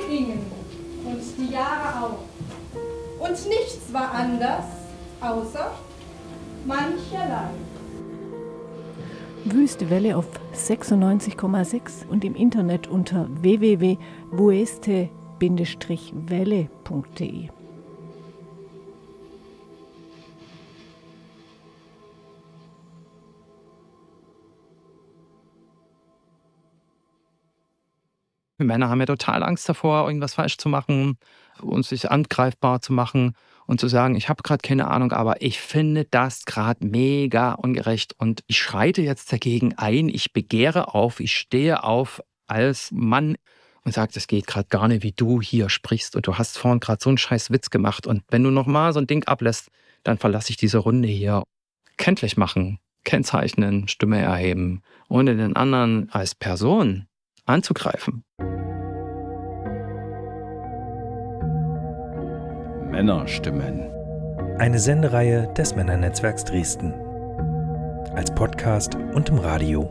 gingen und die Jahre auch. Und nichts war anders, außer mancherlei. Wüste Welle auf 96,6 und im Internet unter www.wueste-welle.de. Männer haben ja total Angst davor, irgendwas falsch zu machen und sich angreifbar zu machen und zu sagen, ich habe gerade keine Ahnung, aber ich finde das gerade mega ungerecht und ich schreite jetzt dagegen ein, ich begehre auf, ich stehe auf als Mann und sage, das geht gerade gar nicht, wie du hier sprichst und du hast vorhin gerade so einen scheiß Witz gemacht und wenn du nochmal so ein Ding ablässt, dann verlasse ich diese Runde hier. Kenntlich machen, kennzeichnen, Stimme erheben, ohne den anderen als Person anzugreifen. Männerstimmen. Eine Sendereihe des Männernetzwerks Dresden. Als Podcast und im Radio.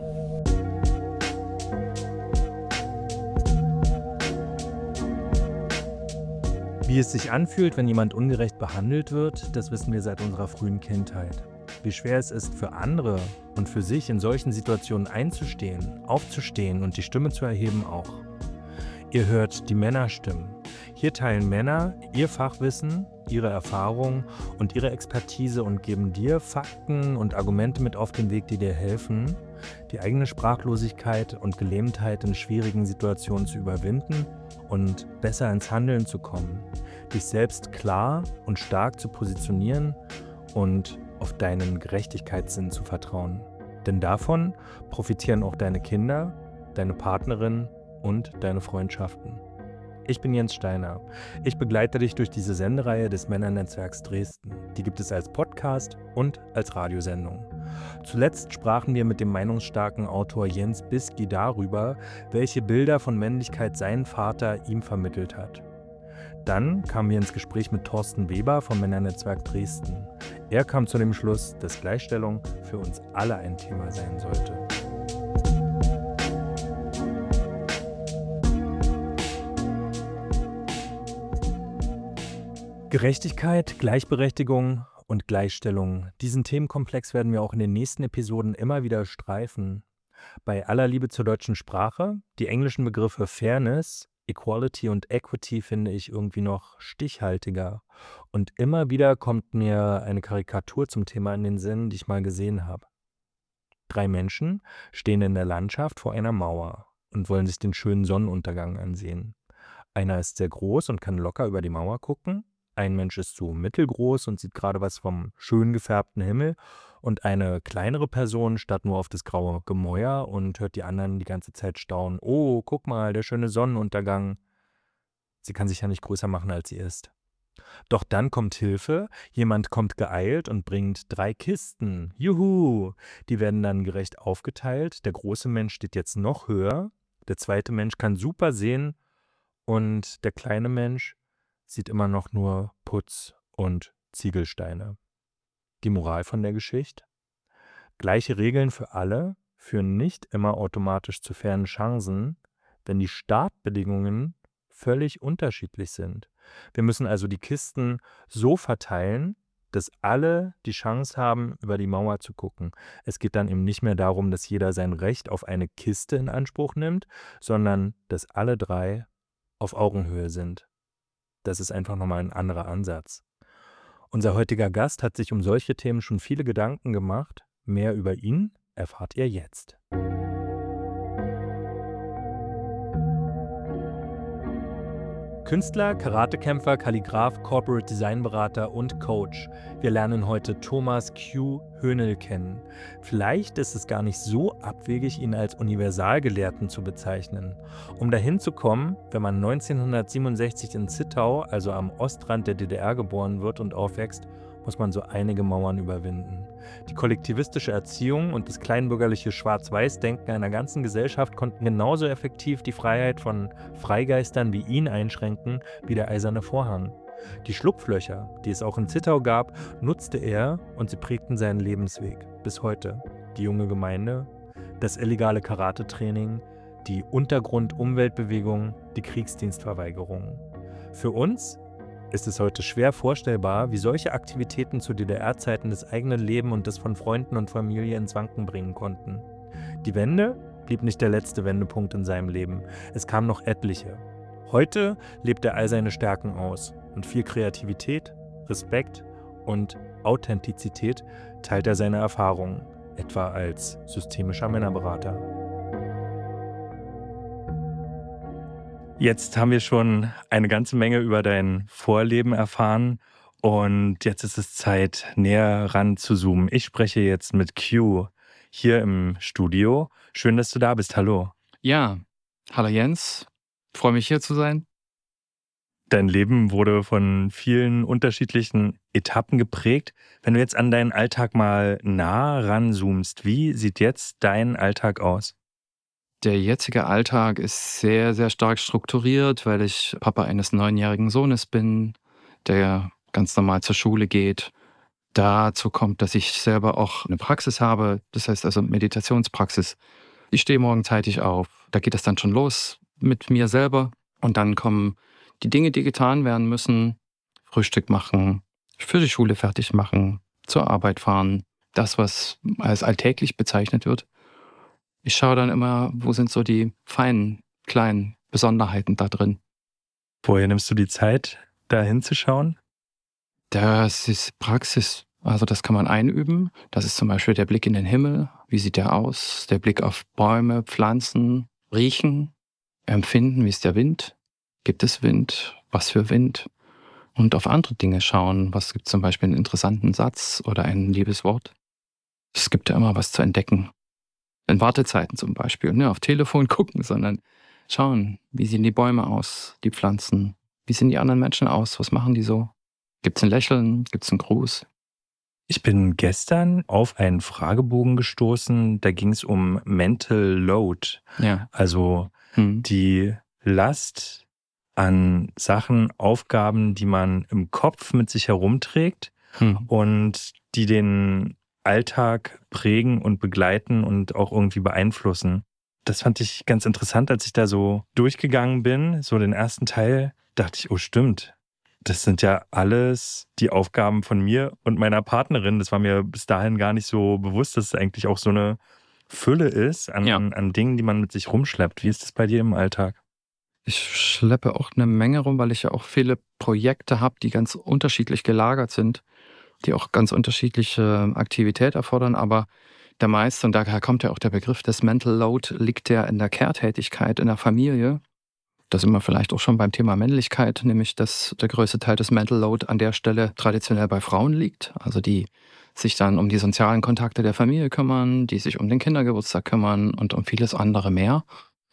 Wie es sich anfühlt, wenn jemand ungerecht behandelt wird, das wissen wir seit unserer frühen Kindheit. Wie schwer es ist, für andere und für sich in solchen Situationen einzustehen, aufzustehen und die Stimme zu erheben auch. Ihr hört die Männerstimmen. Hier teilen Männer ihr Fachwissen, ihre Erfahrungen und ihre Expertise und geben dir Fakten und Argumente mit auf den Weg, die dir helfen, die eigene Sprachlosigkeit und Gelähmtheit in schwierigen Situationen zu überwinden und besser ins Handeln zu kommen, dich selbst klar und stark zu positionieren und auf deinen Gerechtigkeitssinn zu vertrauen. Denn davon profitieren auch deine Kinder, deine Partnerin und deine Freundschaften. Ich bin Jens Steiner. Ich begleite dich durch diese Sendereihe des Männernetzwerks Dresden. Die gibt es als Podcast und als Radiosendung. Zuletzt sprachen wir mit dem meinungsstarken Autor Jens Bisky darüber, welche Bilder von Männlichkeit sein Vater ihm vermittelt hat. Dann kamen wir ins Gespräch mit Thorsten Weber vom Männernetzwerk Dresden. Er kam zu dem Schluss, dass Gleichstellung für uns alle ein Thema sein sollte. Gerechtigkeit, Gleichberechtigung und Gleichstellung. Diesen Themenkomplex werden wir auch in den nächsten Episoden immer wieder streifen. Bei aller Liebe zur deutschen Sprache, die englischen Begriffe Fairness, Equality und Equity finde ich irgendwie noch stichhaltiger. Und immer wieder kommt mir eine Karikatur zum Thema in den Sinn, die ich mal gesehen habe. 3 Menschen stehen in der Landschaft vor einer Mauer und wollen sich den schönen Sonnenuntergang ansehen. Einer ist sehr groß und kann locker über die Mauer gucken. Ein Mensch ist so mittelgroß und sieht gerade was vom schön gefärbten Himmel und eine kleinere Person starrt nur auf das graue Gemäuer und hört die anderen die ganze Zeit staunen. Oh, guck mal, der schöne Sonnenuntergang. Sie kann sich ja nicht größer machen, als sie ist. Doch dann kommt Hilfe, jemand kommt geeilt und bringt 3 Kisten. Juhu! Die werden dann gerecht aufgeteilt. Der große Mensch steht jetzt noch höher, der zweite Mensch kann super sehen und der kleine Mensch sieht immer noch nur Putz und Ziegelsteine. Die Moral von der Geschichte? Gleiche Regeln für alle führen nicht immer automatisch zu fairen Chancen, wenn die Startbedingungen völlig unterschiedlich sind. Wir müssen also die Kisten so verteilen, dass alle die Chance haben, über die Mauer zu gucken. Es geht dann eben nicht mehr darum, dass jeder sein Recht auf eine Kiste in Anspruch nimmt, sondern dass alle 3 auf Augenhöhe sind. Das ist einfach nochmal ein anderer Ansatz. Unser heutiger Gast hat sich um solche Themen schon viele Gedanken gemacht. Mehr über ihn erfahrt ihr jetzt. Künstler, Karatekämpfer, Kalligraph, Corporate Designberater und Coach. Wir lernen heute Thomas Q. Höhnel kennen. Vielleicht ist es gar nicht so abwegig, ihn als Universalgelehrten zu bezeichnen. Um dahin zu kommen, wenn man 1967 in Zittau, also am Ostrand der DDR, geboren wird und aufwächst, muss man so einige Mauern überwinden. Die kollektivistische Erziehung und das kleinbürgerliche Schwarz-Weiß-Denken einer ganzen Gesellschaft konnten genauso effektiv die Freiheit von Freigeistern wie ihn einschränken wie der eiserne Vorhang. Die Schlupflöcher, die es auch in Zittau gab, nutzte er und sie prägten seinen Lebensweg bis heute. Die junge Gemeinde, das illegale Karatetraining, die Untergrund-Umweltbewegung, die Kriegsdienstverweigerung. Für uns ist es heute schwer vorstellbar, wie solche Aktivitäten zu DDR-Zeiten das eigene Leben und das von Freunden und Familie ins Wanken bringen konnten. Die Wende blieb nicht der letzte Wendepunkt in seinem Leben. Es kamen noch etliche. Heute lebt er all seine Stärken aus und viel Kreativität, Respekt und Authentizität teilt er seine Erfahrungen, etwa als systemischer Männerberater. Jetzt haben wir schon eine ganze Menge über dein Vorleben erfahren und jetzt ist es Zeit, näher ran zu zoomen. Ich spreche jetzt mit Q hier im Studio. Schön, dass du da bist. Hallo. Ja, hallo Jens. Freue mich hier zu sein. Dein Leben wurde von vielen unterschiedlichen Etappen geprägt. Wenn du jetzt an deinen Alltag mal nah ranzoomst, wie sieht jetzt dein Alltag aus? Der jetzige Alltag ist sehr, sehr stark strukturiert, weil ich Papa eines 9-jährigen Sohnes bin, der ganz normal zur Schule geht. Dazu kommt, dass ich selber auch eine Praxis habe, das heißt also Meditationspraxis. Ich stehe morgen zeitig auf, da geht es dann schon los mit mir selber und dann kommen die Dinge, die getan werden müssen, Frühstück machen, für die Schule fertig machen, zur Arbeit fahren, das, was als alltäglich bezeichnet wird. Ich schaue dann immer, wo sind so die feinen, kleinen Besonderheiten da drin. Woher nimmst du die Zeit, da hinzuschauen? Das ist Praxis, also das kann man einüben. Das ist zum Beispiel der Blick in den Himmel. Wie sieht der aus? Der Blick auf Bäume, Pflanzen, riechen, empfinden, wie ist der Wind? Gibt es Wind? Was für Wind? Und auf andere Dinge schauen. Was gibt zum Beispiel einen interessanten Satz oder ein liebes Wort? Es gibt ja immer was zu entdecken. In Wartezeiten zum Beispiel, nicht auf Telefon gucken, sondern schauen, wie sehen die Bäume aus, die Pflanzen, wie sehen die anderen Menschen aus, was machen die so? Gibt es ein Lächeln, gibt es einen Gruß? Ich bin gestern auf einen Fragebogen gestoßen, da ging es um Mental Load, Ja. also die Last an Sachen, Aufgaben, die man im Kopf mit sich herumträgt und die den Alltag prägen und begleiten und auch irgendwie beeinflussen. Das fand ich ganz interessant, als ich da so durchgegangen bin, so den ersten Teil, dachte ich, oh stimmt, das sind ja alles die Aufgaben von mir und meiner Partnerin. Das war mir bis dahin gar nicht so bewusst, dass es eigentlich auch so eine Fülle ist an Dingen, die man mit sich rumschleppt. Wie ist das bei dir im Alltag? Ich schleppe auch eine Menge rum, weil ich ja auch viele Projekte habe, die ganz unterschiedlich gelagert sind, die auch ganz unterschiedliche Aktivität erfordern, aber der meiste, und daher kommt ja auch der Begriff des Mental Load, liegt ja in der Care-Tätigkeit in der Familie. Da sind wir vielleicht auch schon beim Thema Männlichkeit, nämlich dass der größte Teil des Mental Load an der Stelle traditionell bei Frauen liegt, also die sich dann um die sozialen Kontakte der Familie kümmern, die sich um den Kindergeburtstag kümmern und um vieles andere mehr.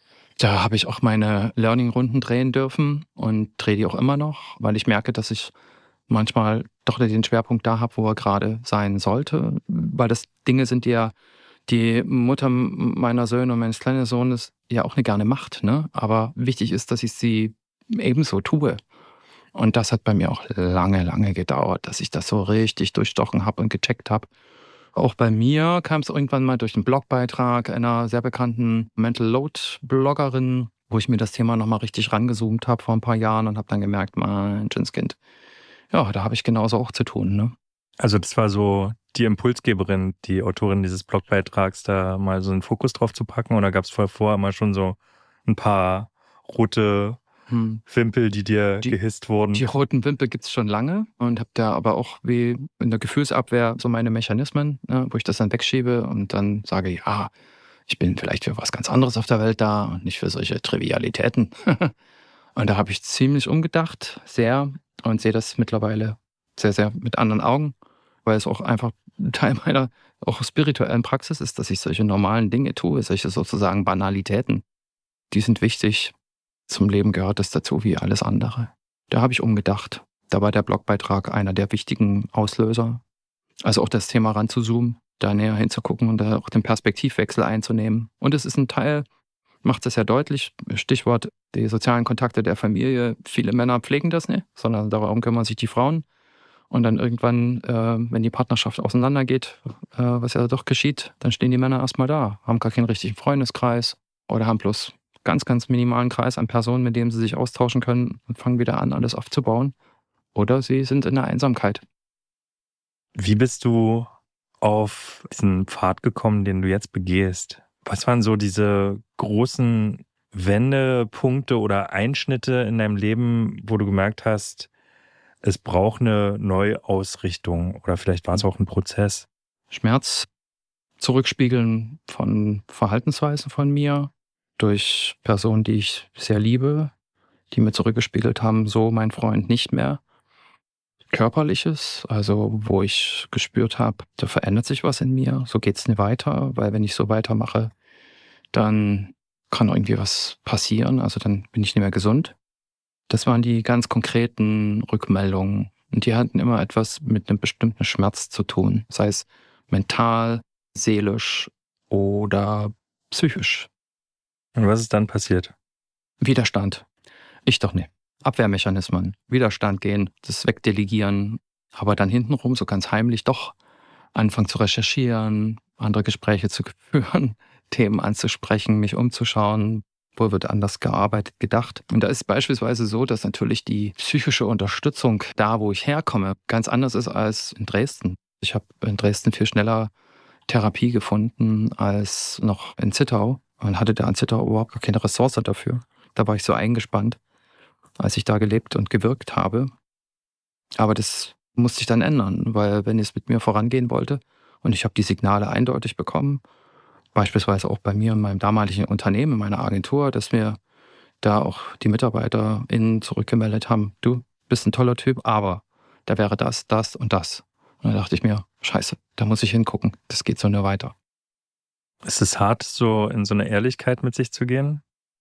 Da habe ich auch meine Learning-Runden drehen dürfen und drehe die auch immer noch, weil ich merke, dass ich manchmal doch den Schwerpunkt da habe, wo er gerade sein sollte, weil das Dinge sind, die ja die Mutter meiner Söhne und meines kleinen Sohnes ja auch nicht gerne macht, ne? Aber wichtig ist, dass ich sie ebenso tue. Und das hat bei mir auch lange, lange gedauert, dass ich das so richtig durchstochen habe und gecheckt habe. Auch bei mir kam es irgendwann mal durch einen Blogbeitrag einer sehr bekannten Mental Load-Bloggerin, wo ich mir das Thema nochmal richtig rangezoomt habe vor ein paar Jahren und habe dann gemerkt, mein Kind, ja, da habe ich genauso auch zu tun. Ne? Also das war so die Impulsgeberin, die Autorin dieses Blogbeitrags, da mal so einen Fokus drauf zu packen? Oder gab es vorher immer schon so ein paar rote Wimpel, die dir gehisst wurden? Die roten Wimpel gibt es schon lange und habe da aber auch wie in der Gefühlsabwehr so meine Mechanismen, ne, wo ich das dann wegschiebe und dann sage, ja, ich bin vielleicht für was ganz anderes auf der Welt da und nicht für solche Trivialitäten. Und da habe ich ziemlich umgedacht, sehr, und sehe das mittlerweile sehr, sehr mit anderen Augen, weil es auch einfach ein Teil meiner auch spirituellen Praxis ist, dass ich solche normalen Dinge tue, solche sozusagen Banalitäten. Die sind wichtig. Zum Leben gehört das dazu wie alles andere. Da habe ich umgedacht. Da war der Blogbeitrag einer der wichtigen Auslöser. Also auch das Thema ranzuzoomen, da näher hinzugucken und da auch den Perspektivwechsel einzunehmen. Und es ist ein Teil, macht es ja deutlich, Stichwort die sozialen Kontakte der Familie. Viele Männer pflegen das nicht, sondern darum kümmern sich die Frauen. Und dann irgendwann, wenn die Partnerschaft auseinandergeht, was ja doch geschieht, dann stehen die Männer erstmal da, haben gar keinen richtigen Freundeskreis oder haben bloß ganz, ganz minimalen Kreis an Personen, mit denen sie sich austauschen können und fangen wieder an, alles aufzubauen. Oder sie sind in der Einsamkeit. Wie bist du auf diesen Pfad gekommen, den du jetzt begehst? Was waren so diese großen Wendepunkte oder Einschnitte in deinem Leben, wo du gemerkt hast, es braucht eine Neuausrichtung oder vielleicht war es auch ein Prozess? Schmerz zurückspiegeln von Verhaltensweisen von mir durch Personen, die ich sehr liebe, die mir zurückgespiegelt haben, so mein Freund nicht mehr. Körperliches, also wo ich gespürt habe, da verändert sich was in mir, so geht's nicht weiter, weil wenn ich so weitermache, dann kann irgendwie was passieren, also dann bin ich nicht mehr gesund. Das waren die ganz konkreten Rückmeldungen und die hatten immer etwas mit einem bestimmten Schmerz zu tun, sei es mental, seelisch oder psychisch. Und was ist dann passiert? Widerstand. Ich doch nicht. Abwehrmechanismen, Widerstand gehen, das wegdelegieren, aber dann hintenrum so ganz heimlich doch anfangen zu recherchieren, andere Gespräche zu führen, Themen anzusprechen, mich umzuschauen, wo wird anders gearbeitet, gedacht. Und da ist beispielsweise so, dass natürlich die psychische Unterstützung da, wo ich herkomme, ganz anders ist als in Dresden. Ich habe in Dresden viel schneller Therapie gefunden als noch in Zittau und hatte da in Zittau überhaupt gar keine Ressource dafür. Da war ich so eingespannt, als ich da gelebt und gewirkt habe. Aber das musste ich dann ändern, weil wenn es mit mir vorangehen wollte und ich habe die Signale eindeutig bekommen, beispielsweise auch bei mir in meinem damaligen Unternehmen, in meiner Agentur, dass mir da auch die MitarbeiterInnen zurückgemeldet haben, du bist ein toller Typ, aber da wäre das, das und das. Und da dachte ich mir, scheiße, da muss ich hingucken, das geht so nur weiter. Ist es hart, so in so eine Ehrlichkeit mit sich zu gehen?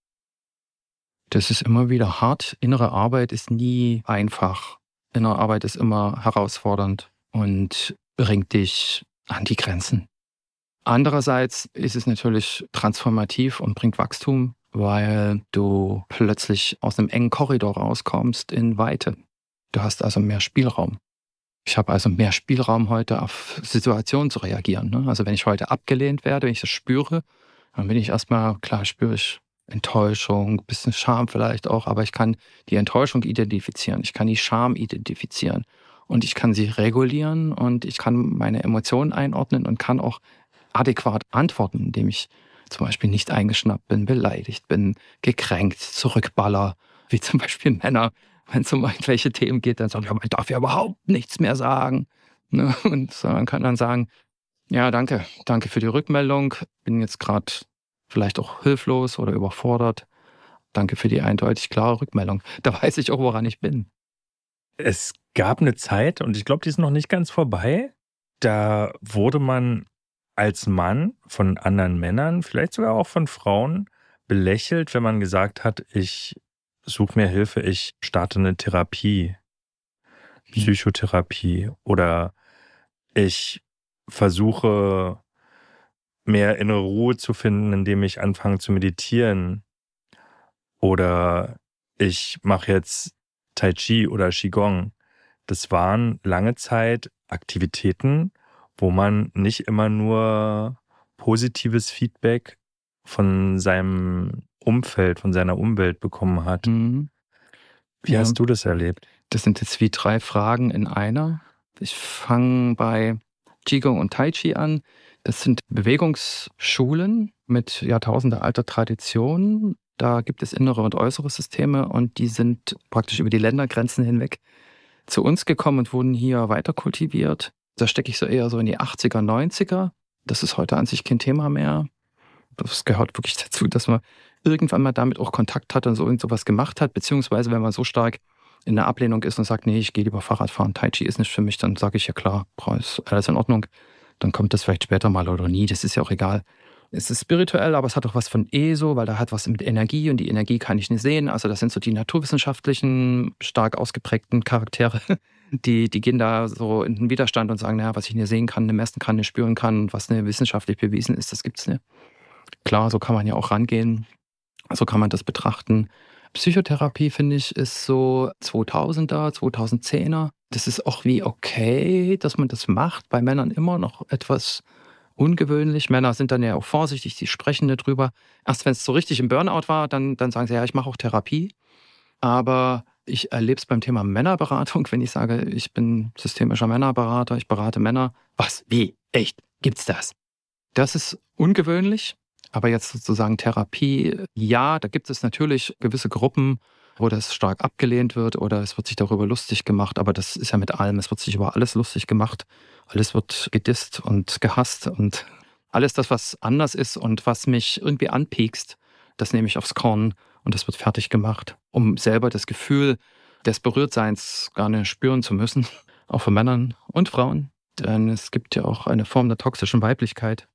Das ist immer wieder hart. Innere Arbeit ist nie einfach. Innere Arbeit ist immer herausfordernd und bringt dich an die Grenzen. Andererseits ist es natürlich transformativ und bringt Wachstum, weil du plötzlich aus einem engen Korridor rauskommst in Weite. Du hast also mehr Spielraum. Ich habe also mehr Spielraum heute auf Situationen zu reagieren. Ne? Also wenn ich heute abgelehnt werde, wenn ich das spüre, dann bin ich erstmal, klar spüre ich Enttäuschung, ein bisschen Scham vielleicht auch, aber ich kann die Enttäuschung identifizieren, ich kann die Scham identifizieren und ich kann sie regulieren und ich kann meine Emotionen einordnen und kann auch adäquat antworten, indem ich zum Beispiel nicht eingeschnappt bin, beleidigt bin, gekränkt, zurückballer, wie zum Beispiel Männer, wenn es um irgendwelche Themen geht, dann sagen, ja, man darf ja überhaupt nichts mehr sagen. Ne? Und man kann dann sagen, ja, danke für die Rückmeldung, bin jetzt gerade vielleicht auch hilflos oder überfordert. Danke für die eindeutig klare Rückmeldung. Da weiß ich auch, woran ich bin. Es gab eine Zeit, und ich glaube, die ist noch nicht ganz vorbei, da wurde man als Mann von anderen Männern, vielleicht sogar auch von Frauen, belächelt, wenn man gesagt hat, ich suche mir Hilfe, ich starte eine Therapie, Psychotherapie oder ich versuche mehr innere Ruhe zu finden, indem ich anfange zu meditieren oder ich mache jetzt Tai Chi oder Qigong. Das waren lange Zeit Aktivitäten, wo man nicht immer nur positives Feedback von seinem Umfeld, von seiner Umwelt bekommen hat. Mhm. Wie Ja. hast du das erlebt? Das sind jetzt wie 3 Fragen in einer. Ich fange bei Qigong und Tai Chi an. Das sind Bewegungsschulen mit jahrtausendealter Tradition. Da gibt es innere und äußere Systeme und die sind praktisch über die Ländergrenzen hinweg zu uns gekommen und wurden hier weiter kultiviert. Da stecke ich so eher so in die 80er, 90er. Das ist heute an sich kein Thema mehr. Das gehört wirklich dazu, dass man irgendwann mal damit auch Kontakt hat und so irgend sowas gemacht hat. Beziehungsweise, wenn man so stark in der Ablehnung ist und sagt, nee, ich gehe lieber Fahrrad fahren, Tai Chi ist nicht für mich, dann sage ich ja klar, ist alles in Ordnung. Dann kommt das vielleicht später mal oder nie, das ist ja auch egal. Es ist spirituell, aber es hat auch was von ESO, weil da hat was mit Energie und die Energie kann ich nicht sehen. Also das sind so die naturwissenschaftlichen, stark ausgeprägten Charaktere, die gehen da so in den Widerstand und sagen, naja, was ich nicht sehen kann, nicht messen kann, nicht spüren kann, was nicht wissenschaftlich bewiesen ist, das gibt's nicht. Klar, so kann man ja auch rangehen, so kann man das betrachten. Psychotherapie, finde ich, ist so 2000er, 2010er. Das ist auch wie okay, dass man das macht. Bei Männern immer noch etwas ungewöhnlich. Männer sind dann ja auch vorsichtig, die sprechen darüber. Erst wenn es so richtig im Burnout war, dann sagen sie, ja, ich mache auch Therapie. Aber ich erlebe es beim Thema Männerberatung, wenn ich sage, ich bin systemischer Männerberater, ich berate Männer. Was? Wie? Echt? Gibt's das? Das ist ungewöhnlich. Aber jetzt sozusagen Therapie, ja, da gibt es natürlich gewisse Gruppen, wo das stark abgelehnt wird oder es wird sich darüber lustig gemacht. Aber das ist ja mit allem. Es wird sich über alles lustig gemacht. Alles wird gedisst und gehasst und alles das, was anders ist und was mich irgendwie anpiekst, das nehme ich aufs Korn und das wird fertig gemacht, um selber das Gefühl des Berührtseins gar nicht spüren zu müssen, auch von Männern und Frauen. Denn es gibt ja auch eine Form der toxischen Weiblichkeit.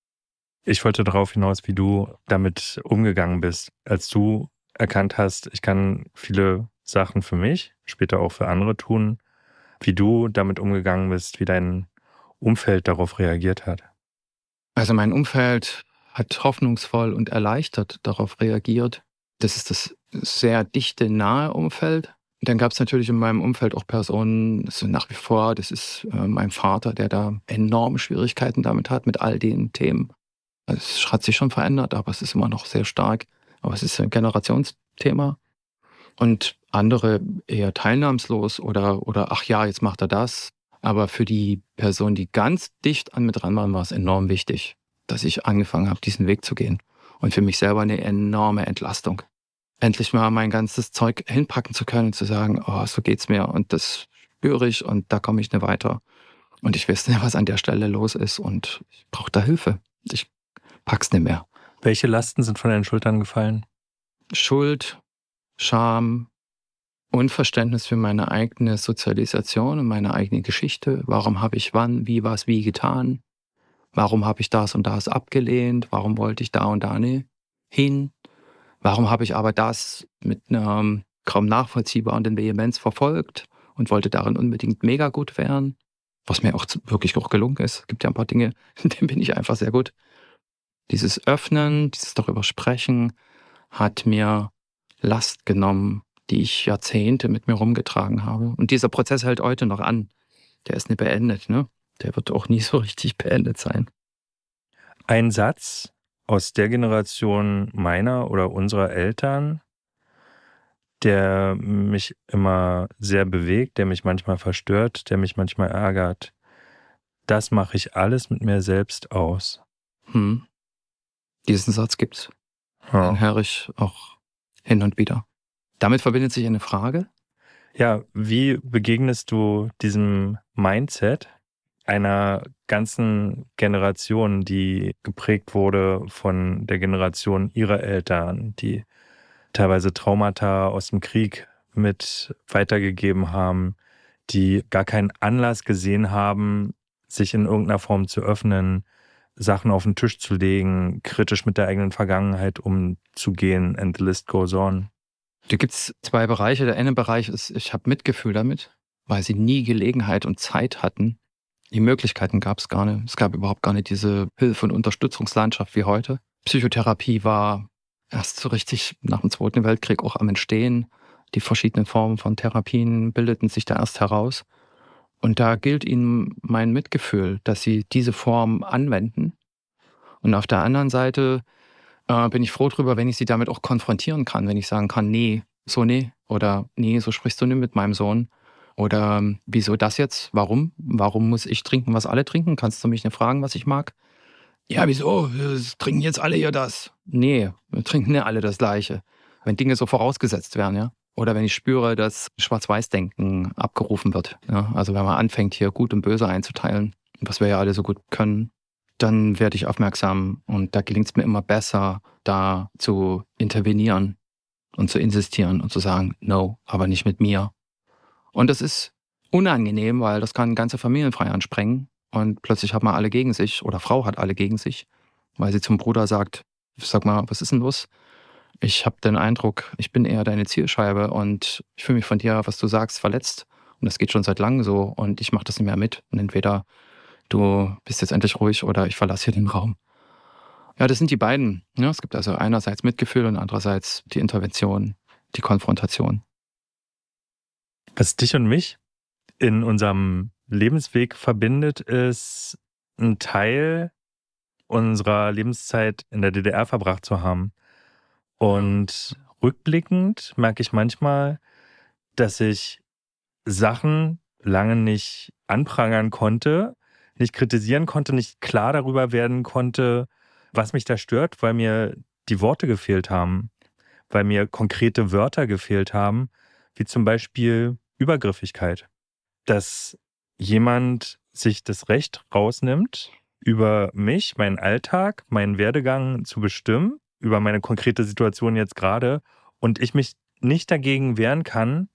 Ich wollte darauf hinaus, wie du damit umgegangen bist, als du erkannt hast, ich kann viele Sachen für mich, später auch für andere tun, wie du damit umgegangen bist, wie dein Umfeld darauf reagiert hat. Also mein Umfeld hat hoffnungsvoll und erleichtert darauf reagiert. Das ist das sehr dichte, nahe Umfeld. Dann gab es natürlich in meinem Umfeld auch Personen, das sind nach wie vor, das ist mein Vater, der da enorme Schwierigkeiten damit hat, mit all den Themen. Also es hat sich schon verändert, aber es ist immer noch sehr stark. Aber es ist ein Generationsthema. Und andere eher teilnahmslos oder ach ja, jetzt macht er das. Aber für die Person, die ganz dicht an mir dran waren, war es enorm wichtig, dass ich angefangen habe, diesen Weg zu gehen. Und für mich selber eine enorme Entlastung. Endlich mal mein ganzes Zeug hinpacken zu können und zu sagen, oh, so geht's mir und das spüre ich und da komme ich nicht weiter. Und ich weiß nicht, was an der Stelle los ist und ich brauche da Hilfe. Ich pack's nicht mehr. Welche Lasten sind von deinen Schultern gefallen? Schuld, Scham, Unverständnis für meine eigene Sozialisation und meine eigene Geschichte. Warum habe ich wann, wie, was, wie getan? Warum habe ich das und das abgelehnt? Warum wollte ich da und da nicht hin? Warum habe ich aber das mit einer kaum nachvollziehbaren Vehemenz verfolgt und wollte darin unbedingt mega gut werden? Was mir auch wirklich auch gelungen ist. Es gibt ja ein paar Dinge, in denen bin ich einfach sehr gut. Dieses Öffnen, dieses darüber sprechen, hat mir Last genommen, die ich Jahrzehnte mit mir rumgetragen habe. Und dieser Prozess hält heute noch an. Der ist nicht beendet, ne? Der wird auch nie so richtig beendet sein. Ein Satz aus der Generation meiner oder unserer Eltern, der mich immer sehr bewegt, der mich manchmal verstört, der mich manchmal ärgert. Das mache ich alles mit mir selbst aus. Diesen Satz gibt's. Ja. Den höre ich auch hin und wieder. Damit verbindet sich eine Frage. Ja, wie begegnest du diesem Mindset einer ganzen Generation, die geprägt wurde von der Generation ihrer Eltern, die teilweise Traumata aus dem Krieg mit weitergegeben haben, die gar keinen Anlass gesehen haben, sich in irgendeiner Form zu öffnen, Sachen auf den Tisch zu legen, kritisch mit der eigenen Vergangenheit umzugehen, and the list goes on. Da gibt's zwei Bereiche. Der eine Bereich ist, ich habe Mitgefühl damit, weil sie nie Gelegenheit und Zeit hatten. Die Möglichkeiten gab es gar nicht. Es gab überhaupt gar nicht diese Hilfe- und Unterstützungslandschaft wie heute. Psychotherapie war erst so richtig nach dem Zweiten Weltkrieg auch am Entstehen. Die verschiedenen Formen von Therapien bildeten sich da erst heraus. Und da gilt ihnen mein Mitgefühl, dass sie diese Form anwenden. Und auf der anderen Seite bin ich froh drüber, wenn ich sie damit auch konfrontieren kann, wenn ich sagen kann, nee, so nee, oder nee, so sprichst du nicht mit meinem Sohn. Oder wieso das jetzt? Warum? Warum muss ich trinken, was alle trinken? Kannst du mich nicht fragen, was ich mag? Ja, wieso? Trinken jetzt alle hier das? Nee, wir trinken nicht alle das Gleiche. Wenn Dinge so vorausgesetzt werden, ja. Oder wenn ich spüre, dass Schwarz-Weiß-Denken abgerufen wird. Ja? Also wenn man anfängt, hier Gut und Böse einzuteilen, was wir ja alle so gut können, dann werde ich aufmerksam und da gelingt es mir immer besser, da zu intervenieren und zu insistieren und zu sagen, no, aber nicht mit mir. Und das ist unangenehm, weil das kann ganze Familienfeiern sprengen und plötzlich hat man alle gegen sich oder Frau hat alle gegen sich, weil sie zum Bruder sagt, sag mal, was ist denn los? Ich habe den Eindruck, ich bin eher deine Zielscheibe und ich fühle mich von dir, was du sagst, verletzt. Und das geht schon seit langem so und ich mache das nicht mehr mit. Und entweder du bist jetzt endlich ruhig oder ich verlasse hier den Raum. Ja, das sind die beiden. Ja, es gibt also einerseits Mitgefühl und andererseits die Intervention, die Konfrontation. Was dich und mich in unserem Lebensweg verbindet, ist ein Teil unserer Lebenszeit in der DDR verbracht zu haben. Und rückblickend merke ich manchmal, dass ich Sachen lange nicht anprangern konnte, nicht kritisieren konnte, nicht klar darüber werden konnte, was mich da stört, weil mir die Worte gefehlt haben, weil mir konkrete Wörter gefehlt haben, wie zum Beispiel Übergriffigkeit. Dass jemand sich das Recht rausnimmt, über mich, meinen Alltag, meinen Werdegang zu bestimmen, über meine konkrete Situation jetzt gerade, und ich mich nicht dagegen wehren kann,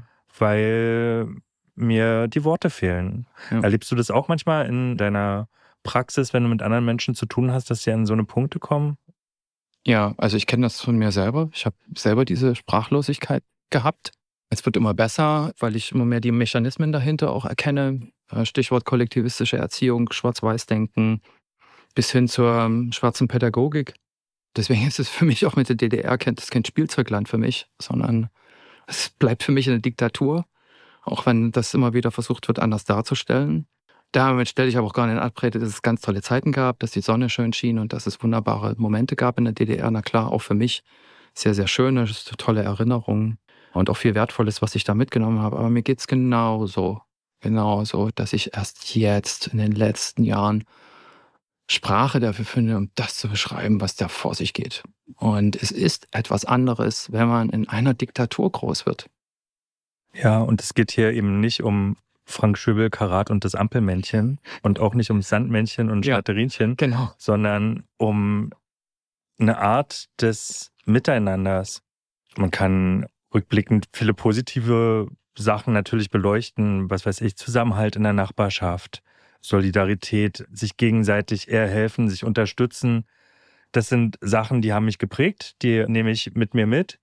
weil mir die Worte fehlen. Ja. Erlebst du das auch manchmal in deiner Praxis, wenn du mit anderen Menschen zu tun hast, dass sie an so eine Punkte kommen? Ja, also ich kenne das von mir selber. Ich habe selber diese Sprachlosigkeit gehabt. Es wird immer besser, weil ich immer mehr die Mechanismen dahinter auch erkenne. Stichwort kollektivistische Erziehung, Schwarz-Weiß-Denken bis hin zur schwarzen Pädagogik. Deswegen ist es für mich auch mit der DDR kein Spielzeugland für mich, sondern es bleibt für mich eine Diktatur, auch wenn das immer wieder versucht wird, anders darzustellen. Damit stelle ich aber auch gar nicht in Abrede, dass es ganz tolle Zeiten gab, dass die Sonne schön schien und dass es wunderbare Momente gab in der DDR. Na klar, auch für mich sehr, sehr schöne, tolle Erinnerungen und auch viel Wertvolles, was ich da mitgenommen habe. Aber mir geht es genauso, dass ich erst jetzt in den letzten Jahren Sprache dafür finde, um das zu beschreiben, was da vor sich geht. Und es ist etwas anderes, wenn man in einer Diktatur groß wird. Ja, und es geht hier eben nicht um Frank Schöbel, Karat und das Ampelmännchen und auch nicht um Sandmännchen und Schnatterinchen, genau, sondern um eine Art des Miteinanders. Man kann rückblickend viele positive Sachen natürlich beleuchten, was weiß ich, Zusammenhalt in der Nachbarschaft, Solidarität, sich gegenseitig eher helfen, sich unterstützen. Das sind Sachen, die haben mich geprägt, die nehme ich mit mir mit.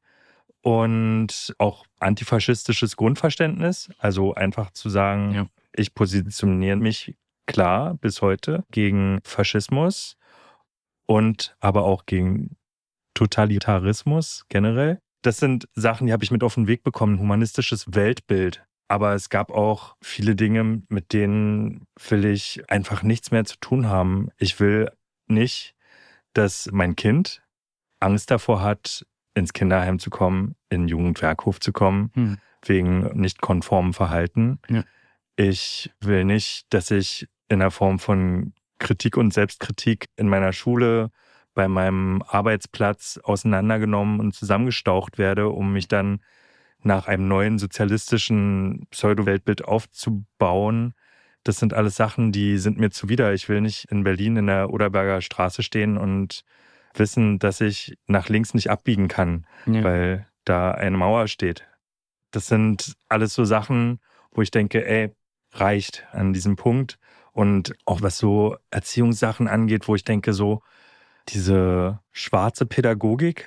Und auch antifaschistisches Grundverständnis, also einfach zu sagen, ich positioniere mich klar bis heute gegen Faschismus und aber auch gegen Totalitarismus generell. Das sind Sachen, die habe ich mit auf den Weg bekommen, ein humanistisches Weltbild. Aber es gab auch viele Dinge, mit denen will ich einfach nichts mehr zu tun haben. Ich will nicht, dass mein Kind Angst davor hat, ins Kinderheim zu kommen, in den Jugendwerkhof zu kommen, wegen nicht konformem Verhalten. Ja. Ich will nicht, dass ich in der Form von Kritik und Selbstkritik in meiner Schule, bei meinem Arbeitsplatz auseinandergenommen und zusammengestaucht werde, um mich dann nach einem neuen sozialistischen Pseudo-Weltbild aufzubauen. Das sind alles Sachen, die sind mir zuwider. Ich will nicht in Berlin in der Oderberger Straße stehen und wissen, dass ich nach links nicht abbiegen kann, weil da eine Mauer steht. Das sind alles so Sachen, wo ich denke, reicht an diesem Punkt. Und auch was so Erziehungssachen angeht, wo ich denke, so diese schwarze Pädagogik,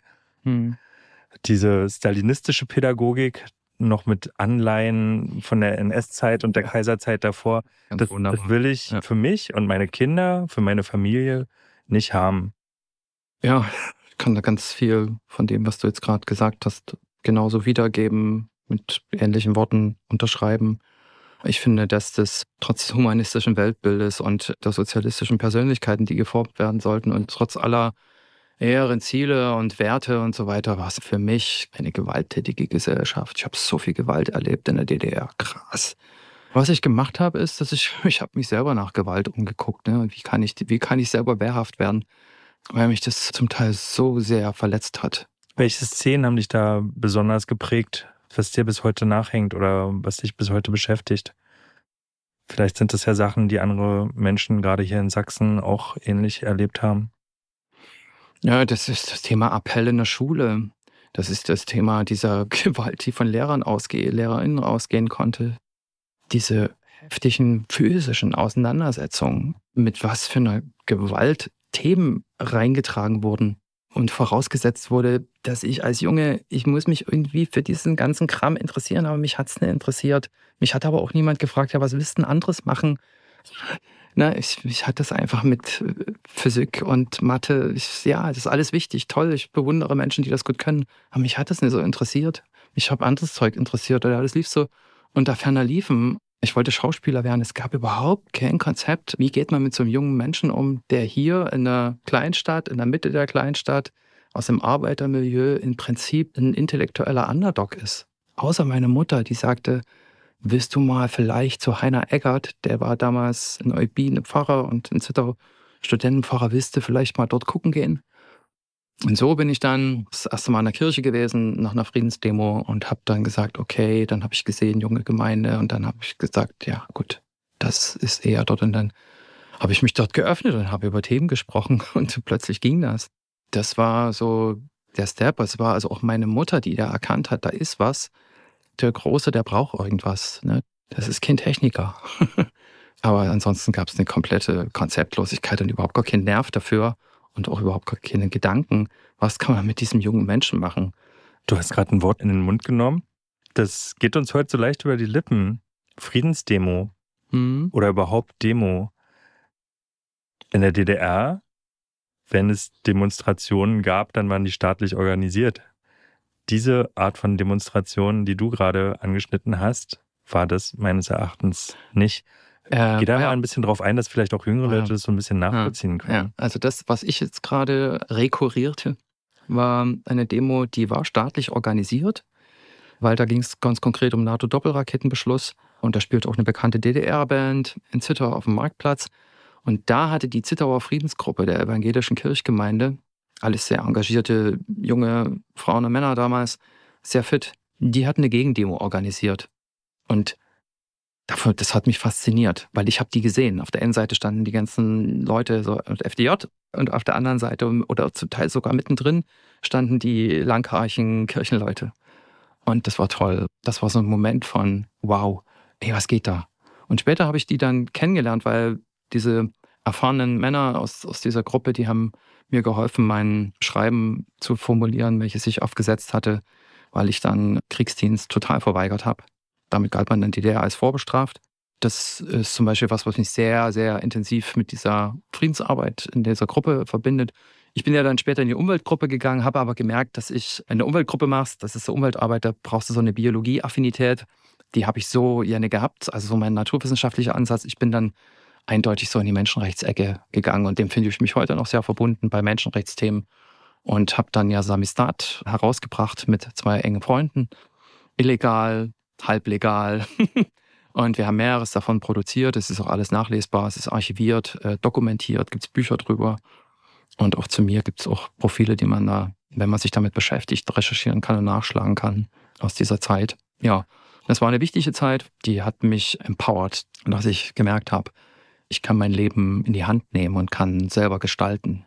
diese stalinistische Pädagogik, noch mit Anleihen von der NS-Zeit und der Kaiserzeit davor, das will ich für mich und meine Kinder, für meine Familie nicht haben. Ja, ich kann da ganz viel von dem, was du jetzt gerade gesagt hast, genauso wiedergeben, mit ähnlichen Worten unterschreiben. Ich finde, dass das trotz des humanistischen Weltbildes und der sozialistischen Persönlichkeiten, die geformt werden sollten und trotz aller ehren Ziele und Werte und so weiter, war es für mich eine gewalttätige Gesellschaft. Ich habe so viel Gewalt erlebt in der DDR. Krass. Was ich gemacht habe, ist, dass ich habe mich selber nach Gewalt umgeguckt. Ne? Wie kann ich selber wehrhaft werden? Weil mich das zum Teil so sehr verletzt hat. Welche Szenen haben dich da besonders geprägt, was dir bis heute nachhängt oder was dich bis heute beschäftigt? Vielleicht sind das ja Sachen, die andere Menschen gerade hier in Sachsen auch ähnlich erlebt haben. Ja, das ist das Thema Appell in der Schule. Das ist das Thema dieser Gewalt, die von LehrerInnen ausgehen konnte. Diese heftigen physischen Auseinandersetzungen, mit was für einer Gewalt Themen reingetragen wurden und vorausgesetzt wurde, dass ich als Junge, ich muss mich irgendwie für diesen ganzen Kram interessieren, aber mich hat es nicht interessiert. Mich hat aber auch niemand gefragt, ja, was willst du denn anderes machen? Ich hatte das einfach mit Physik und Mathe. Das ist alles wichtig, toll. Ich bewundere Menschen, die das gut können. Aber mich hat das nicht so interessiert. Mich hat anderes Zeug interessiert oder alles lief so unter ferner Liefen. Ich wollte Schauspieler werden. Es gab überhaupt kein Konzept. Wie geht man mit so einem jungen Menschen um, der hier in der Kleinstadt, in der Mitte der Kleinstadt, aus dem Arbeitermilieu im Prinzip ein intellektueller Underdog ist. Außer meine Mutter, die sagte, willst du mal vielleicht zu Heiner Eggert, der war damals in Eubin Pfarrer und in Zittau Studentenpfarrer, willst du vielleicht mal dort gucken gehen? Und so bin ich dann das erste Mal in der Kirche gewesen, nach einer Friedensdemo und habe dann gesagt, okay, dann habe ich gesehen, junge Gemeinde und dann habe ich gesagt, ja gut, das ist eher dort. Und dann habe ich mich dort geöffnet und habe über Themen gesprochen und plötzlich ging das. Das war so der Step. Es war also auch meine Mutter, die da erkannt hat, da ist was. Der Große, der braucht irgendwas. Ne? Das ist kein Techniker. Aber ansonsten gab es eine komplette Konzeptlosigkeit und überhaupt gar keinen Nerv dafür und auch überhaupt gar keine Gedanken. Was kann man mit diesem jungen Menschen machen? Du hast gerade ein Wort in den Mund genommen. Das geht uns heute so leicht über die Lippen. Friedensdemo oder überhaupt Demo. In der DDR, wenn es Demonstrationen gab, dann waren die staatlich organisiert. Diese Art von Demonstrationen, die du gerade angeschnitten hast, war das meines Erachtens nicht. Geh da mal ein bisschen drauf ein, dass vielleicht auch jüngere Leute das so ein bisschen nachvollziehen können. Ja. Also das, was ich jetzt gerade rekurrierte, war eine Demo, die war staatlich organisiert, weil da ging es ganz konkret um NATO-Doppelraketenbeschluss und da spielt auch eine bekannte DDR-Band in Zittau auf dem Marktplatz. Und da hatte die Zittauer Friedensgruppe der evangelischen Kirchgemeinde, alles sehr engagierte junge Frauen und Männer damals, sehr fit, die hatten eine Gegendemo organisiert. Und das hat mich fasziniert, weil ich habe die gesehen. Auf der einen Seite standen die ganzen Leute so und FDJ und auf der anderen Seite oder zum Teil sogar mittendrin standen die langhaarigen Kirchenleute. Und das war toll. Das war so ein Moment von wow, ey, was geht da? Und später habe ich die dann kennengelernt, weil diese erfahrenen Männer aus dieser Gruppe, die haben mir geholfen, mein Schreiben zu formulieren, welches ich aufgesetzt hatte, weil ich dann Kriegsdienst total verweigert habe. Damit galt man in der DDR als vorbestraft. Das ist zum Beispiel was mich sehr, sehr intensiv mit dieser Friedensarbeit in dieser Gruppe verbindet. Ich bin ja dann später in die Umweltgruppe gegangen, habe aber gemerkt, dass ich, wenn du eine Umweltgruppe machst, das ist so Umweltarbeit, da brauchst du so eine Biologie-Affinität. Die habe ich so gerne gehabt, also so mein naturwissenschaftlicher Ansatz. Ich bin dann eindeutig so in die Menschenrechtsecke gegangen und dem finde ich mich heute noch sehr verbunden bei Menschenrechtsthemen und habe dann ja Samistat herausgebracht mit 2 engen Freunden. Illegal, halblegal. Und wir haben mehreres davon produziert. Es ist auch alles nachlesbar, es ist archiviert, dokumentiert, gibt es Bücher drüber. Und auch zu mir gibt es auch Profile, die man da, wenn man sich damit beschäftigt, recherchieren kann und nachschlagen kann aus dieser Zeit. Ja, das war eine wichtige Zeit, die hat mich empowered, dass ich gemerkt habe, ich kann mein Leben in die Hand nehmen und kann selber gestalten.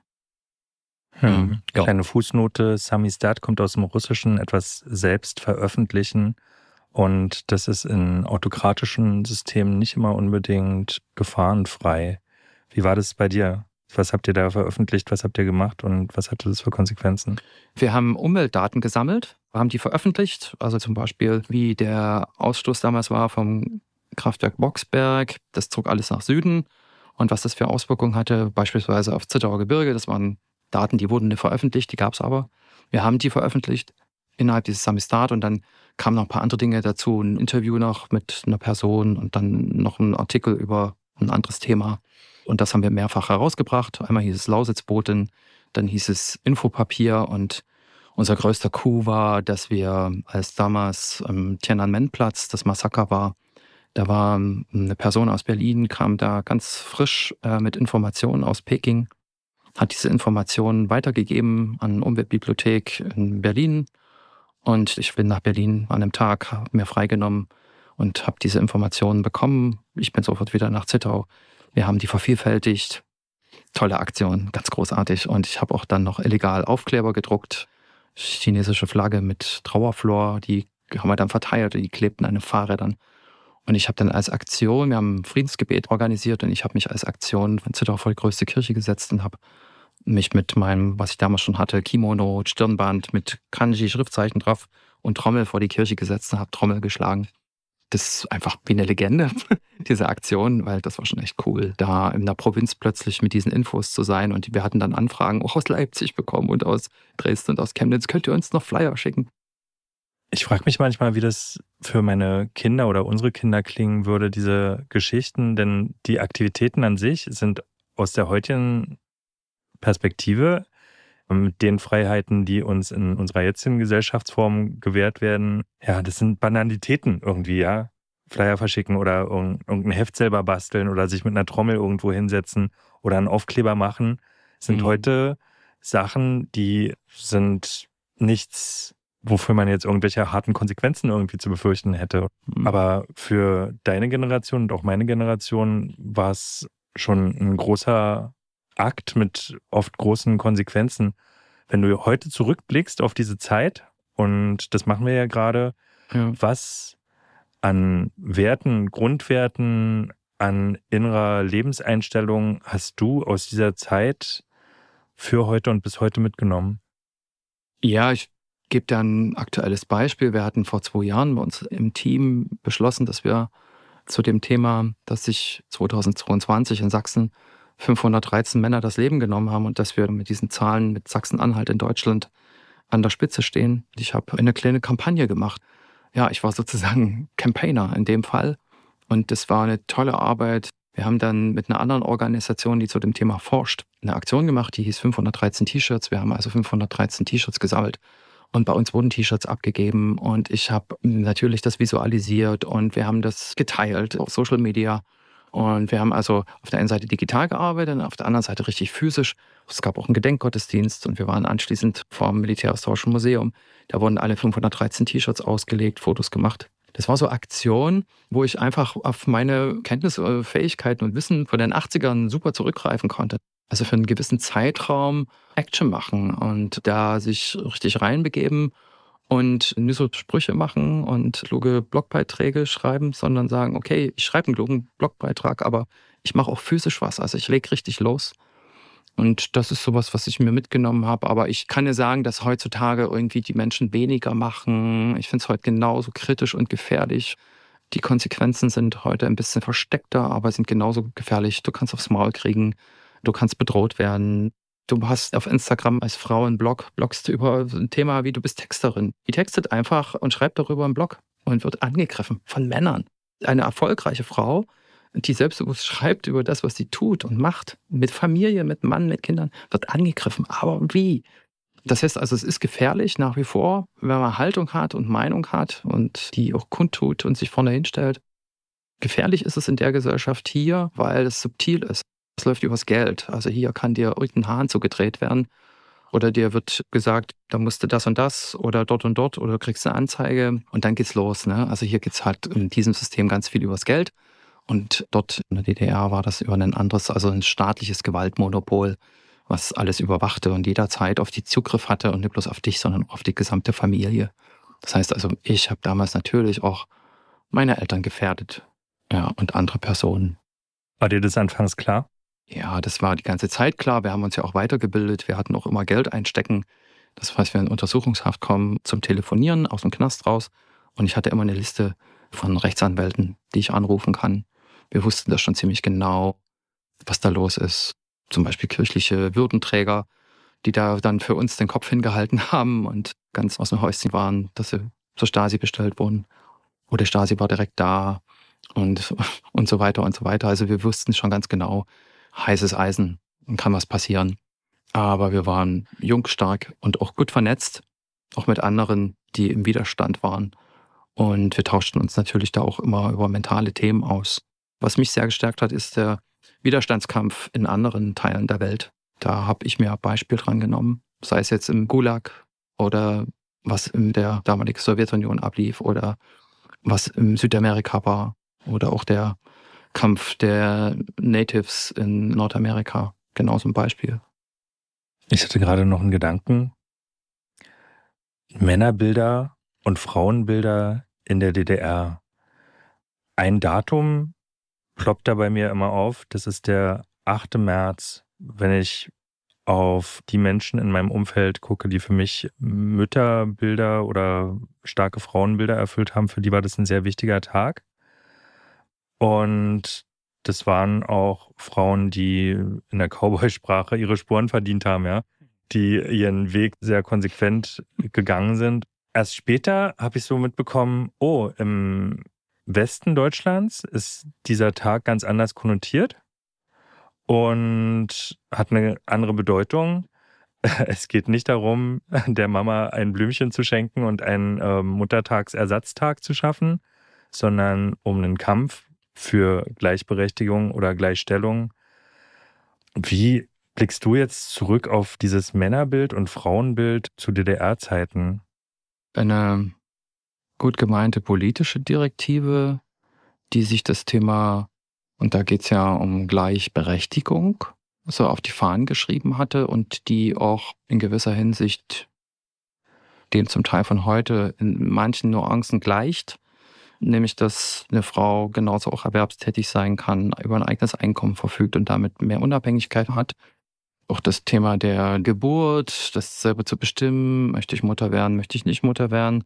Kleine Fußnote, Samisdat kommt aus dem Russischen, etwas selbst veröffentlichen. Und das ist in autokratischen Systemen nicht immer unbedingt gefahrenfrei. Wie war das bei dir? Was habt ihr da veröffentlicht, was habt ihr gemacht und was hatte das für Konsequenzen? Wir haben Umweltdaten gesammelt, haben die veröffentlicht, also zum Beispiel wie der Ausstoß damals war vom Kraftwerk Boxberg, das zog alles nach Süden und was das für Auswirkungen hatte, beispielsweise auf Zittauer Gebirge, das waren Daten, die wurden nicht veröffentlicht, die gab es aber. Wir haben die veröffentlicht innerhalb dieses Samistat und dann kamen noch ein paar andere Dinge dazu, ein Interview noch mit einer Person und dann noch ein Artikel über ein anderes Thema. Und das haben wir mehrfach herausgebracht. Einmal hieß es Lausitzboten, dann hieß es Infopapier und unser größter Coup war, dass wir, als damals am Tiananmen-Platz das Massaker war, da war eine Person aus Berlin, kam da ganz frisch mit Informationen aus Peking, hat diese Informationen weitergegeben an die Umweltbibliothek in Berlin. Und ich bin nach Berlin an einem Tag, habe mir freigenommen und habe diese Informationen bekommen. Ich bin sofort wieder nach Zittau. Wir haben die vervielfältigt. Tolle Aktion, ganz großartig. Und ich habe auch dann noch illegal Aufkleber gedruckt. Chinesische Flagge mit Trauerflor, die haben wir dann verteilt, die klebten an den Fahrrädern. Und ich habe dann als Aktion, wir haben ein Friedensgebet organisiert und ich habe mich als Aktion von Zittau vor die größte Kirche gesetzt und habe mich mit meinem, was ich damals schon hatte, Kimono, Stirnband mit Kanji-Schriftzeichen drauf und Trommel vor die Kirche gesetzt und habe Trommel geschlagen. Das ist einfach wie eine Legende, diese Aktion, weil das war schon echt cool, da in der Provinz plötzlich mit diesen Infos zu sein. Und wir hatten dann Anfragen auch aus Leipzig bekommen und aus Dresden und aus Chemnitz. Könnt ihr uns noch Flyer schicken? Ich frage mich manchmal, wie das für meine Kinder oder unsere Kinder klingen würde, diese Geschichten, denn die Aktivitäten an sich sind aus der heutigen Perspektive mit den Freiheiten, die uns in unserer jetzigen Gesellschaftsform gewährt werden, ja, das sind Banalitäten irgendwie, ja. Flyer verschicken oder irgendein Heft selber basteln oder sich mit einer Trommel irgendwo hinsetzen oder einen Aufkleber machen, sind heute Sachen, die sind nichts, wofür man jetzt irgendwelche harten Konsequenzen irgendwie zu befürchten hätte. Aber für deine Generation und auch meine Generation war es schon ein großer Akt mit oft großen Konsequenzen. Wenn du heute zurückblickst auf diese Zeit, und das machen wir ja gerade, was an Werten, Grundwerten, an innerer Lebenseinstellung hast du aus dieser Zeit für heute und bis heute mitgenommen? Ja, ich gebe da ein aktuelles Beispiel. Wir hatten vor 2 Jahren bei uns im Team beschlossen, dass wir zu dem Thema, dass sich 2022 in Sachsen 513 Männer das Leben genommen haben und dass wir mit diesen Zahlen mit Sachsen-Anhalt in Deutschland an der Spitze stehen. Ich habe eine kleine Kampagne gemacht. Ja, ich war sozusagen Campaigner in dem Fall und das war eine tolle Arbeit. Wir haben dann mit einer anderen Organisation, die zu dem Thema forscht, eine Aktion gemacht, die hieß 513 T-Shirts. Wir haben also 513 T-Shirts gesammelt und bei uns wurden T-Shirts abgegeben und ich habe natürlich das visualisiert und wir haben das geteilt auf Social Media. Und wir haben also auf der einen Seite digital gearbeitet und auf der anderen Seite richtig physisch. Es gab auch einen Gedenkgottesdienst und wir waren anschließend vor dem Militärhistorischen Museum. Da wurden alle 513 T-Shirts ausgelegt, Fotos gemacht. Das war so Aktion, wo ich einfach auf meine Kenntnisse, Fähigkeiten und Wissen von den 80ern super zurückgreifen konnte. Also für einen gewissen Zeitraum Action machen und da sich richtig reinbegeben und nicht so Sprüche machen und kluge Blogbeiträge schreiben, sondern sagen, okay, ich schreibe einen klugen Blogbeitrag, aber ich mache auch physisch was. Also ich lege richtig los. Und das ist sowas, was ich mir mitgenommen habe. Aber ich kann dir sagen, dass heutzutage irgendwie die Menschen weniger machen. Ich finde es heute genauso kritisch und gefährlich. Die Konsequenzen sind heute ein bisschen versteckter, aber sind genauso gefährlich. Du kannst aufs Maul kriegen, du kannst bedroht werden. Du hast auf Instagram als Frau einen Blog, bloggst über ein Thema wie du bist Texterin. Die textet einfach und schreibt darüber einen Blog und wird angegriffen von Männern. Eine erfolgreiche Frau, die selbstbewusst schreibt über das, was sie tut und macht, mit Familie, mit Mann, mit Kindern, wird angegriffen. Aber wie? Das heißt also, es ist gefährlich nach wie vor, wenn man Haltung hat und Meinung hat und die auch kundtut und sich vorne hinstellt. Gefährlich ist es in der Gesellschaft hier, weil es subtil ist. Es läuft übers Geld. Also hier kann dir irgendein Hahn zugedreht werden oder dir wird gesagt, da musst du das und das oder dort oder du kriegst eine Anzeige und dann geht's los. Ne? Also hier geht's halt in diesem System ganz viel übers Geld und dort in der DDR war das über ein anderes, also ein staatliches Gewaltmonopol, was alles überwachte und jederzeit auf die Zugriff hatte und nicht bloß auf dich, sondern auf die gesamte Familie. Das heißt also, ich habe damals natürlich auch meine Eltern gefährdet, ja, und andere Personen. War dir das anfangs klar? Ja, das war die ganze Zeit klar. Wir haben uns ja auch weitergebildet. Wir hatten auch immer Geld einstecken. Das heißt, wir in Untersuchungshaft kommen zum Telefonieren aus dem Knast raus. Und ich hatte immer eine Liste von Rechtsanwälten, die ich anrufen kann. Wir wussten das schon ziemlich genau, was da los ist. Zum Beispiel kirchliche Würdenträger, die da dann für uns den Kopf hingehalten haben und ganz aus dem Häuschen waren, dass sie zur Stasi bestellt wurden. Oder Stasi war direkt da und so weiter und so weiter. Also wir wussten schon ganz genau, heißes Eisen, kann was passieren. Aber wir waren jung, stark und auch gut vernetzt, auch mit anderen, die im Widerstand waren. Und wir tauschten uns natürlich da auch immer über mentale Themen aus. Was mich sehr gestärkt hat, ist der Widerstandskampf in anderen Teilen der Welt. Da habe ich mir ein Beispiel dran genommen, sei es jetzt im Gulag oder was in der damaligen Sowjetunion ablief oder was im Südamerika war oder auch der Kampf der Natives in Nordamerika. Genau so ein Beispiel. Ich hatte gerade noch einen Gedanken. Männerbilder und Frauenbilder in der DDR. Ein Datum ploppt da bei mir immer auf. Das ist der 8. März. Wenn ich auf die Menschen in meinem Umfeld gucke, die für mich Mütterbilder oder starke Frauenbilder erfüllt haben, für die war das ein sehr wichtiger Tag. Und das waren auch Frauen, die in der Cowboy-Sprache ihre Sporen verdient haben, ja, die ihren Weg sehr konsequent gegangen sind. erst später habe ich so mitbekommen, im Westen Deutschlands ist dieser Tag ganz anders konnotiert und hat eine andere Bedeutung. Es geht nicht darum, der Mama ein Blümchen zu schenken und einen Muttertagsersatztag zu schaffen, sondern um einen Kampf für Gleichberechtigung oder Gleichstellung. Wie blickst du jetzt zurück auf dieses Männerbild und Frauenbild zu DDR-Zeiten? Eine gut gemeinte politische Direktive, die sich das Thema, und da geht es ja um Gleichberechtigung, so auf die Fahnen geschrieben hatte und die auch in gewisser Hinsicht dem zum Teil von heute in manchen Nuancen gleicht. Nämlich, dass eine Frau genauso auch erwerbstätig sein kann, über ein eigenes Einkommen verfügt und damit mehr Unabhängigkeit hat. Auch das Thema der Geburt, das selber zu bestimmen, möchte ich Mutter werden, möchte ich nicht Mutter werden.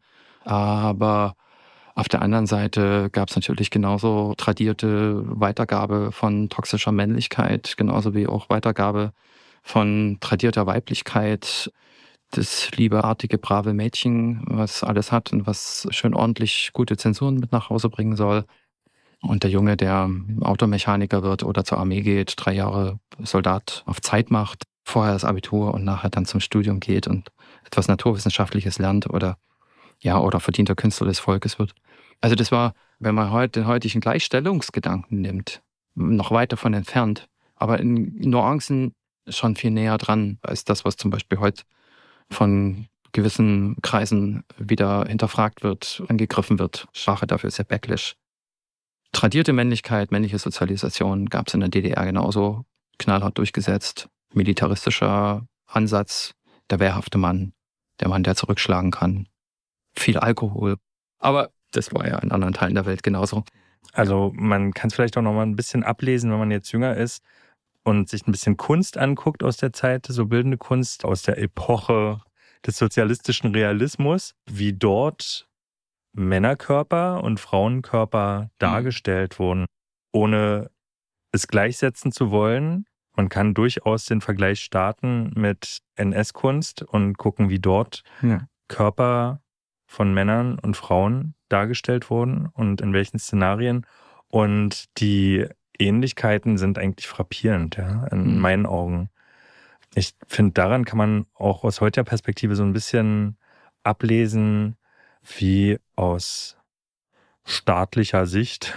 Aber auf der anderen Seite gab es natürlich genauso tradierte Weitergabe von toxischer Männlichkeit, genauso wie auch Weitergabe von tradierter Weiblichkeit. Das liebeartige, brave Mädchen, was alles hat und was schön ordentlich gute Zensuren mit nach Hause bringen soll. Und der Junge, der Automechaniker wird oder zur Armee geht, 3 Jahre Soldat auf Zeit macht, vorher das Abitur und nachher dann zum Studium geht und etwas Naturwissenschaftliches lernt oder verdienter Künstler des Volkes wird. Also das war, wenn man heute den heutigen Gleichstellungsgedanken nimmt, noch weit davon entfernt, aber in Nuancen schon viel näher dran als das, was zum Beispiel heute von gewissen Kreisen wieder hinterfragt wird, angegriffen wird. Sprache dafür ist ja Backlash. Tradierte Männlichkeit, männliche Sozialisation gab es in der DDR genauso knallhart durchgesetzt. Militaristischer Ansatz, der wehrhafte Mann, der Mann, der zurückschlagen kann. Viel Alkohol. Aber das war ja in anderen Teilen der Welt genauso. Also man kann es vielleicht auch noch mal ein bisschen ablesen, wenn man jetzt jünger ist und sich ein bisschen Kunst anguckt aus der Zeit, so bildende Kunst aus der Epoche des sozialistischen Realismus, wie dort Männerkörper und Frauenkörper dargestellt wurden, ohne es gleichsetzen zu wollen. Man kann durchaus den Vergleich starten mit NS-Kunst und gucken, wie dort Körper von Männern und Frauen dargestellt wurden und in welchen Szenarien. Und die Ähnlichkeiten sind eigentlich frappierend, in meinen Augen. Ich finde, daran kann man auch aus heutiger Perspektive so ein bisschen ablesen, wie aus staatlicher Sicht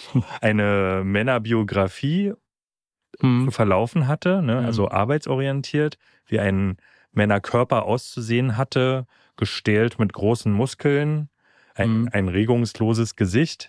eine Männerbiografie verlaufen hatte, also arbeitsorientiert, wie ein Männerkörper auszusehen hatte, gestählt mit großen Muskeln, ein regungsloses Gesicht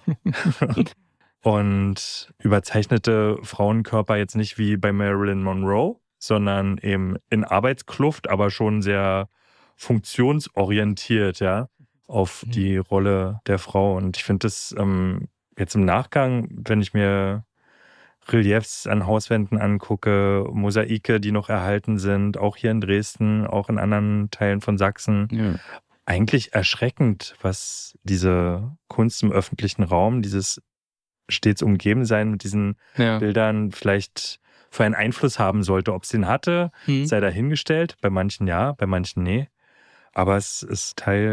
und überzeichnete Frauenkörper jetzt nicht wie bei Marilyn Monroe, sondern eben in Arbeitskluft, aber schon sehr funktionsorientiert, auf die Rolle der Frau. Und ich finde das jetzt im Nachgang, wenn ich mir Reliefs an Hauswänden angucke, Mosaike, die noch erhalten sind, auch hier in Dresden, auch in anderen Teilen von Sachsen, eigentlich erschreckend, was diese Kunst im öffentlichen Raum, dieses stets umgeben sein mit diesen Bildern vielleicht für einen Einfluss haben sollte. Ob es den hatte, sei dahingestellt. Bei manchen ja, bei manchen nee. Aber es ist Teil